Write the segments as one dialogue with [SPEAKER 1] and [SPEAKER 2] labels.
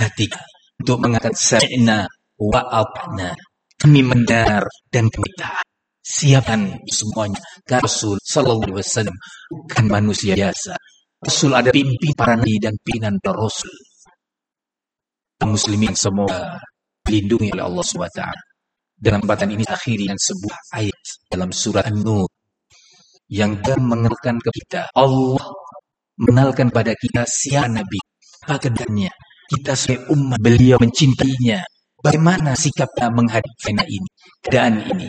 [SPEAKER 1] hati untuk mengatakan sami'na wa ata'na. Kami mendengar dan kami taat. Siapkan semuanya. Karena Rasul sallallahu alaihi wasallam bukan manusia biasa. Rasul ada pimpin para nabi dan pimpinan para rasul. Muslimin semua dilindungi oleh Allah SWT. Dalam kesempatan ini akhiri dengan sebuah ayat dalam surat An-Nur yang mengenalkan ke kita, Allah mengenalkan pada kita siapa Nabi, apa keadaannya, kita sebagai umat beliau mencintainya, bagaimana sikapnya menghadapi ini, keadaan ini.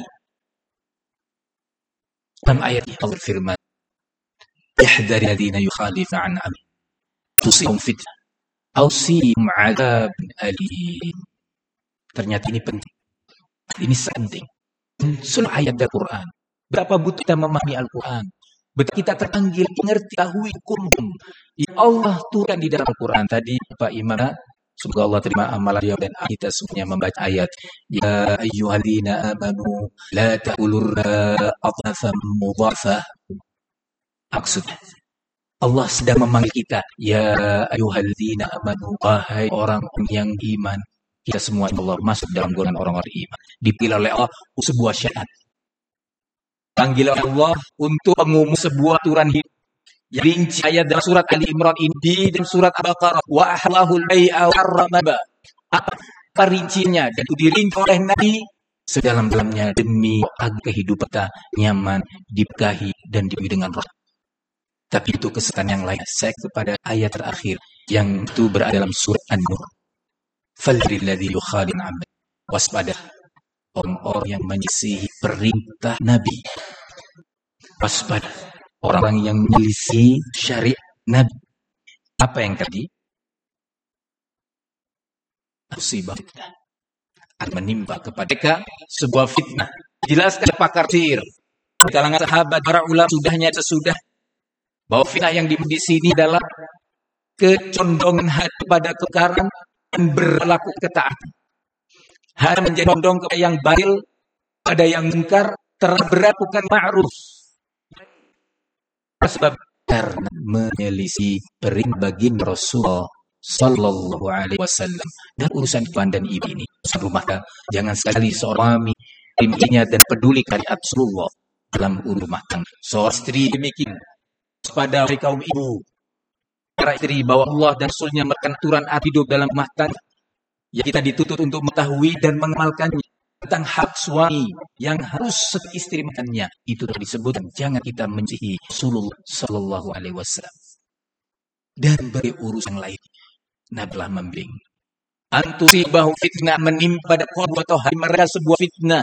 [SPEAKER 1] Dalam ayat ini Allah firman, "Yahdari alladziina yukhalifuna 'an amrihi tusibhum fitnah aw yusibhum 'adzabun alim." Ternyata ini penting. Ini penting. Surah ayat Al-Quran. Berapa butuh kita memahami Al-Quran? Betapa kita terpanggil mengerti tahu hukum yang Allah turunkan di dalam Al-Quran. Tadi Pak Imam, semoga Allah terima amal dia dan kita semuanya membaca ayat. Ya ayyuhalladzina amanu la ta'kulur adhafan mudhafah. Maksudnya Allah sedang memanggil kita. Ya ayyuhalladzina amanu, wahai orang yang iman. Kita semua Allah masuk dalam golongan orang-orang iman. Dipilih oleh Allah sebuah syarat. Panggil Allah untuk mengumum sebuah aturan hidup. Yang rinci ayat dalam surat Ali Imran ini di dalam surat Al-Baqarah. Wa ahallahul bai'a wa harrama riba. Apa rincinya? Dan itu dirinci oleh Nabi sedalam-dalamnya demi agar kehidupan kita nyaman, diberkahi dan diberi dengan rahmat. Tapi itu kesempatan yang lain. Saya kepada ayat terakhir yang itu berada dalam surat An-Nur. Falladzi yukhalin amri. Waspada orang-orang yang menyelisihi perintah Nabi. Waspada orang yang menyelisihi syariat Nabi. Apa yang tadi? Musibah fitnah akan menimpa kepada mereka sebuah fitnah. Jelaskan pakar sihir di kalangan sahabat para ulama sesudah bahwa fitnah yang di sini adalah kecondongan hati pada kekaran dan berlaku ketaatan. Hanya menjadi condong kepada yang batil, pada yang mungkar, terberlakukan ma'ruf. Sebab karena menyelisih perintah baginda Rasulullah sallallahu alaihi wasallam dan urusan tuan dan ibu ini. Rumah jangan sekali seorang suami demikiannya dan peduli syariat Rasulullah dalam rumah tangga. Seorang istri demikian pada kaum ibu. Para istri bahwa Allah dan Rasulnya memberikan aturan hidup dalam rumah tangga. Ya, kita dituntut untuk mengetahui dan mengamalkannya tentang hak suami yang harus istri makannya. Itu disebut jangan kita mencihi Rasulullah sallallahu alaihi wasallam. Dan beri urusan lain. Nabi telah membimbing. Antusibahu fitnah menimpa pada kaum atau hari mereka sebuah fitnah.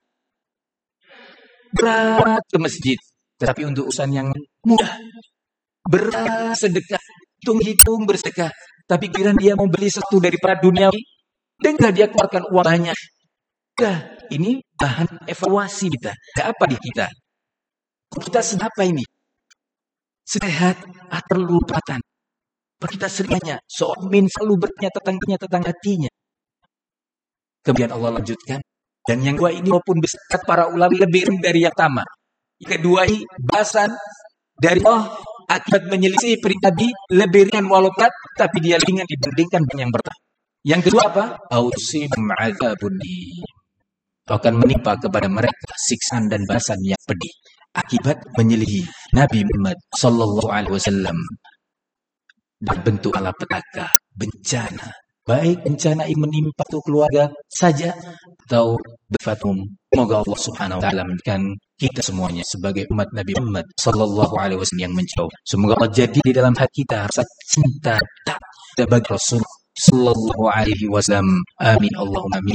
[SPEAKER 1] Berat ke masjid, tetapi untuk urusan yang mudah. Berat sedekah, hitung-hitung bersedekah, tapi kira dia mau beli sesuatu daripada dunia. Dengan dia keluarkan uang banyak. Nah, ini bahan evaluasi kita. Ada apa di kita? Kita apa ini? Sehat atau lupatan? Kita seringnya seorang selalu bertanya tentang hatinya. Kemudian Allah lanjutkan. Dan yang kedua ini walaupun besar para ulama lebih dari yang pertama. Yang kedua ini bahasan dari Allah akibat menyelisih perintah lebih ringan walaupun tapi dia ringan dibandingkan dengan yang pertama. Yang kedua apa? Ausibum adzabun akan menimpa kepada mereka siksaan dan balasan yang pedih akibat menyelihi Nabi Muhammad sallallahu alaihi wasallam berbentuk malapetaka, bencana. Baik bencana ini menimpa tuh keluarga saja atau berfatum. Semoga Allah Subhanahu wa taala memberikan kita semuanya sebagai umat Nabi Muhammad sallallahu alaihi wasallam yang menjauh. Semoga Allah jadi di dalam hati kita rasa cinta tak bagi Rasul sallallahu alaihi wasallam. Amin Allahumma amin.